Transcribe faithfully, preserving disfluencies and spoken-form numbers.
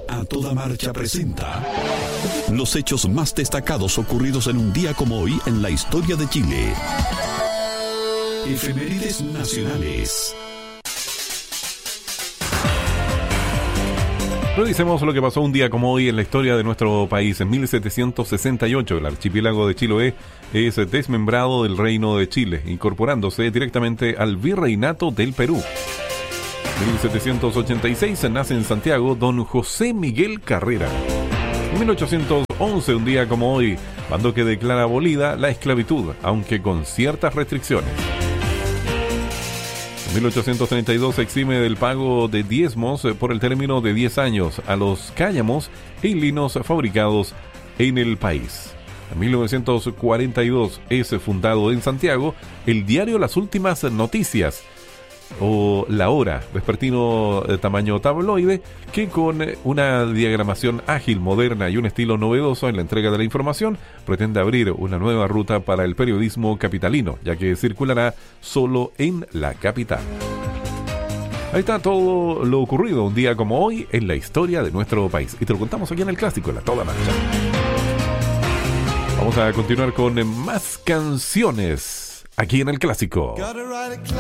A Toda Marcha presenta los hechos más destacados ocurridos en un día como hoy en la historia de Chile. Efemérides nacionales. Revisemos lo que pasó un día como hoy en la historia de nuestro país. En mil setecientos sesenta y ocho, el archipiélago de Chiloé es desmembrado del Reino de Chile, incorporándose directamente al Virreinato del Perú. mil setecientos ochenta y seis nace en Santiago don José Miguel Carrera. En mil ochocientos once, un día como hoy, Mandoque declara abolida la esclavitud, aunque con ciertas restricciones. En mil ochocientos treinta y dos se exime del pago de diezmos por el término de diez años a los cáñamos y linos fabricados en el país. En mil novecientos cuarenta y dos es fundado en Santiago el diario Las Últimas Noticias, o La Hora, vespertino de tamaño tabloide, que con una diagramación ágil, moderna y un estilo novedoso en la entrega de la información, pretende abrir una nueva ruta para el periodismo capitalino, ya que circulará solo en la capital. Ahí está todo lo ocurrido un día como hoy en la historia de nuestro país, y te lo contamos aquí en el Clásico, en A Toda Marcha. Vamos a continuar con más canciones aquí en el Clásico.